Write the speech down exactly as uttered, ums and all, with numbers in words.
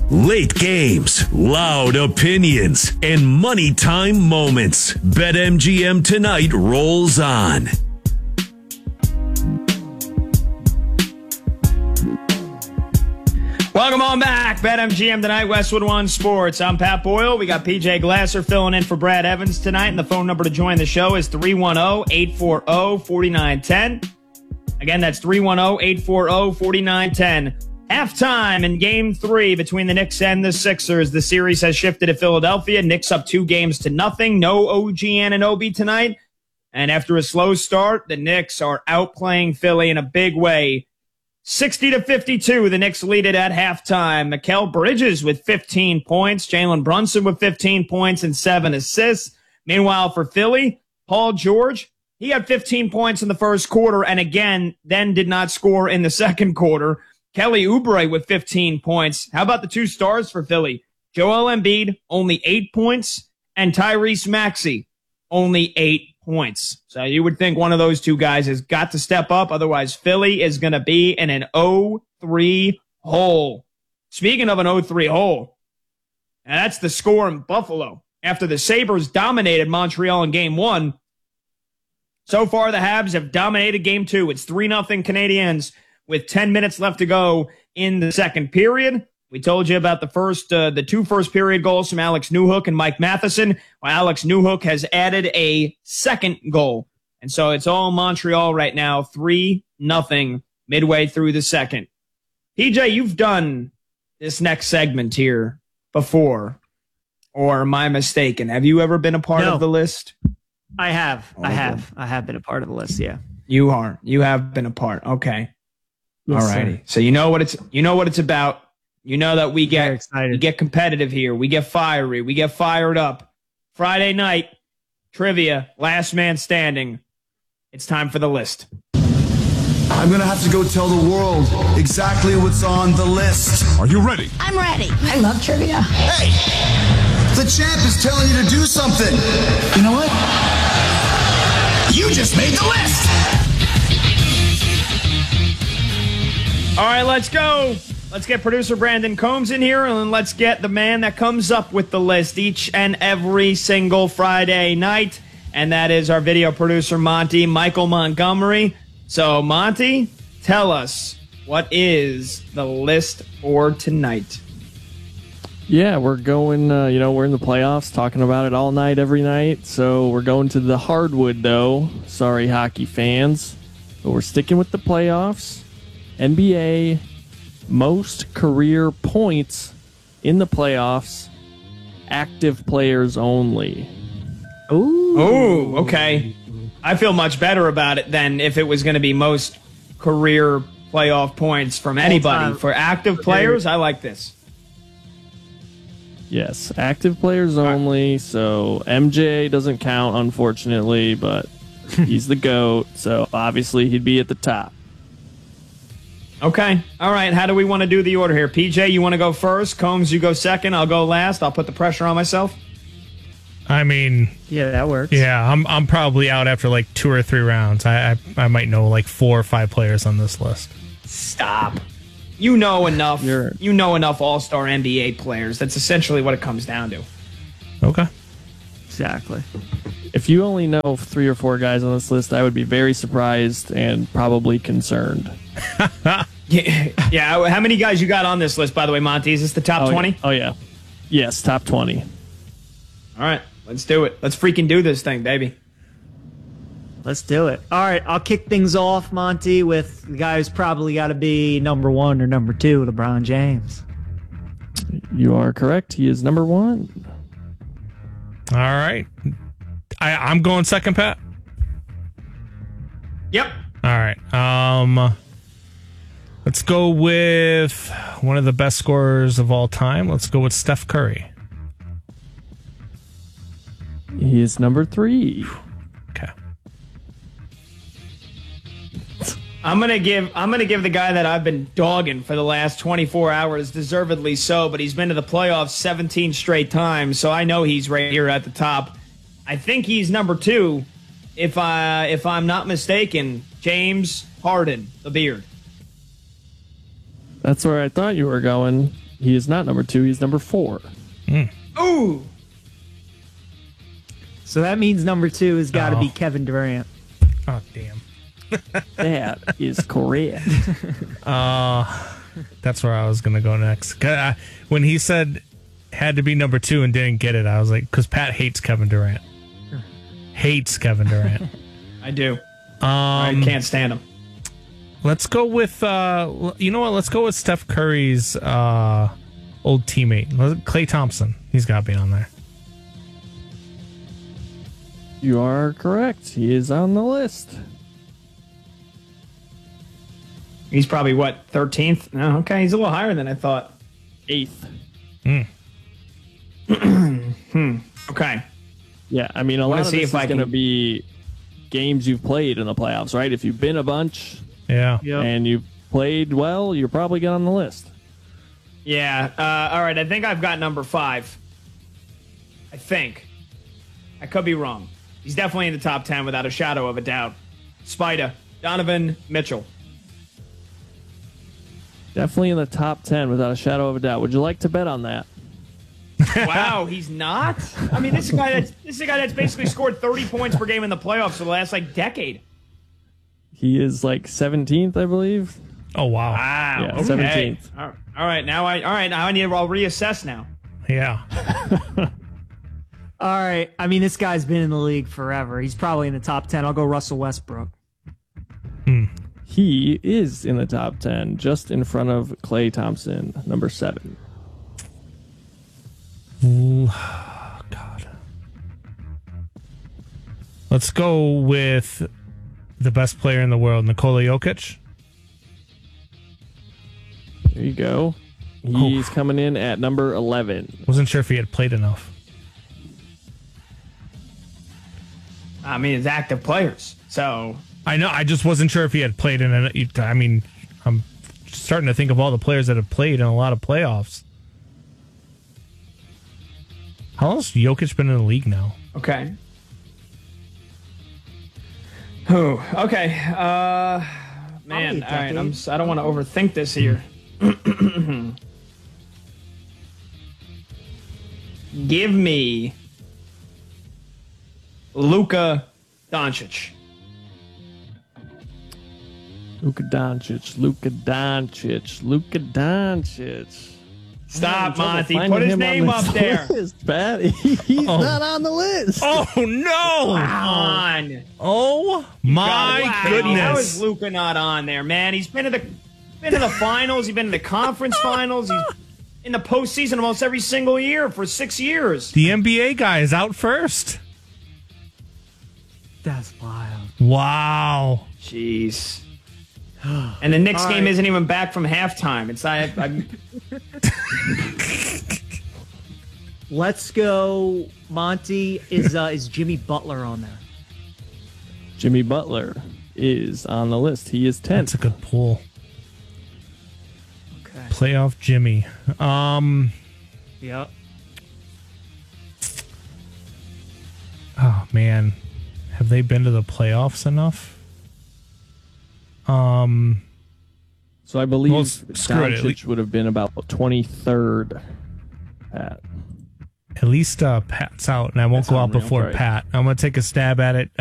Late games, loud opinions, and money time moments. BetMGM Tonight rolls on. Welcome on back. BetMGM Tonight, Westwood One Sports. I'm Pat Boyle. We got P J Glasser filling in for Brad Evans tonight, and the phone number to join the show is three one zero, eight four zero, four nine one zero. Again, that's three one zero, eight four zero, four nine one zero. Halftime in game three between the Knicks and the Sixers. The series has shifted to Philadelphia. Knicks up two games to nothing. No O G Anunoby tonight. And after a slow start, the Knicks are outplaying Philly in a big way. sixty to fifty-two, the Knicks lead it at halftime. Mikal Bridges with fifteen points. Jalen Brunson with fifteen points and seven assists. Meanwhile, for Philly, Paul George, he had fifteen points in the first quarter and again, then did not score in the second quarter. Kelly Oubre with fifteen points. How about the two stars for Philly? Joel Embiid, only eight points, and Tyrese Maxey, only eight points. So you would think one of those two guys has got to step up. Otherwise, Philly is going to be in an oh three hole. Speaking of an oh three hole, and that's the score in Buffalo. After the Sabres dominated Montreal in game one, so far the Habs have dominated game two. It's three nothing Canadiens with ten minutes left to go in the second period. We told you about the first, uh, the two first period goals from Alex Newhook and Mike Matheson. Well, Alex Newhook has added a second goal. And so it's all Montreal right now, three nothing midway through the second. P J, you've done this next segment here before, or am I mistaken? Have you ever been a part no, of the list? I have. Oh, I okay. have. I have been a part of the list, yeah. You are. You have been a part. Okay. Yes, all righty. sir. So you know what it's you know what it's about. You know that we get we get competitive here. We get fiery. We get fired up. Friday night trivia, last man standing. It's time for the list. I'm going to have to go tell the world exactly what's on the list. Are you ready? I'm ready. I love trivia. Hey, the champ is telling you to do something. You know what? You just made the list. All right, let's go. Let's get producer Brandon Combs in here, and let's get the man that comes up with the list each and every single Friday night, and that is our video producer, Monty Michael Montgomery. So, Monty, tell us, what is the list for tonight? Yeah, we're going, uh, you know, we're in the playoffs, talking about it all night, every night, so we're going to the hardwood, though. Sorry, hockey fans, but we're sticking with the playoffs. N B A most career points in the playoffs, active players only. Ooh. Ooh, okay. I feel much better about it than if it was going to be most career playoff points from anybody. For active players, I like this. Yes, active players only, so M J doesn't count, unfortunately, but he's the GOAT, so obviously he'd be at the top. Okay. All right. How do we want to do the order here? P J, you want to go first? Combs, you go second. I'll go last. I'll put the pressure on myself. I mean, yeah, that works. Yeah, I'm I'm probably out after like two or three rounds. I I, I might know like four or five players on this list. Stop. You know enough. You're... You know enough All-Star N B A players. That's essentially what it comes down to. Okay. Exactly. If you only know three or four guys on this list, I would be very surprised and probably concerned. yeah, yeah. How many guys you got on this list, by the way, Monty? Is this the top oh, twenty? Yeah. Oh, yeah. Yes, top twenty. All right, let's do it. Let's freaking do this thing, baby. Let's do it. All right, I'll kick things off, Monty, with the guy who's probably got to be number one or number two, LeBron James. You are correct. He is number one. All right. I, I'm going second, Pat. Yep. All right. Um, let's go with one of the best scorers of all time. Let's go with Steph Curry. He is number three. Okay. I'm gonna give I'm gonna give the guy that I've been dogging for the last twenty-four hours, deservedly so, but he's been to the playoffs seventeen straight times, so I know he's right here at the top. I think he's number two, if I if I'm not mistaken. James Harden, the beard. That's where I thought you were going. He is not number two. He's number four. Ooh. So that means number two has got to Oh. be Kevin Durant. Oh, damn. That is correct. Uh, that's where I was going to go next. 'Cause I- When he said had to be number two and didn't get it, I was like, because Pat hates Kevin Durant. Hates Kevin Durant. I do. Um, I can't stand him. Let's go with, uh, you know what? Let's go with Steph Curry's uh, old teammate, Klay Thompson. He's got to be on there. You are correct. He is on the list. He's probably, what, thirteenth? No, okay. He's a little higher than I thought. Eighth. Okay. Yeah, I mean, a Wanna lot of see this if is I going to can- be games you've played in the playoffs, right? If you've been a bunch Yeah. Yep. and you played well, you're probably get on the list. Yeah. Uh, all right. I think I've got number five. I think. I could be wrong. He's definitely in the top ten without a shadow of a doubt. Spider. Donovan Mitchell. Definitely in the top ten without a shadow of a doubt. Would you like to bet on that? Wow, he's not? I mean, this is a guy that's, this is a guy that's basically scored thirty points per game in the playoffs for the last, like, decade. He is like seventeenth, I believe. Oh, wow. Wow. Yeah, okay. seventeenth. All right. All right. Now I. All right. Now I need to. I'll reassess now. Yeah. All right. I mean, this guy's been in the league forever. He's probably in the top ten. I'll go Russell Westbrook. He is in the top ten, just in front of Klay Thompson, number seven. Ooh, God. Let's go with the best player in the world, Nikola Jokic. There you go. He's coming in at number eleven. Wasn't sure if he had played enough. I mean, it's active players. So I know. I just wasn't sure if he had played in it. I mean, I'm starting to think of all the players that have played in a lot of playoffs. How long has Jokic been in the league now? okay. Who? Okay. Uh, man. Probably a All right. I'm. decade. s- I don't want to overthink this here. Give me Luka Doncic. Luka Doncic, Luka Doncic, Luka Doncic. Stop, I'm having Monty. trouble Put his finding him name on up this there. list, Pat. He's Oh. not on the list. Oh no! Come on. Oh my wow. How goodness! is Luka not on there, man? He's been to the been to the finals. He's been to the conference finals. He's in the postseason almost every single year for six years. The N B A guy is out first. That's wild. Wow. Jeez. And the Knicks All game right. isn't even back from halftime. It's not. I'm, Let's go. Monty, is uh, is Jimmy Butler on there? Jimmy Butler is on the list. He is tenth. That's a good pull. Okay. Playoff Jimmy. Um. Yep. Oh man, have they been to the playoffs enough? Um. So I believe Well, s- screw it, at Doncic least- would have been about twenty-third. Pat. At least uh, Pat's out, and I won't That go out sounds real before right. Pat. I'm gonna take a stab at it.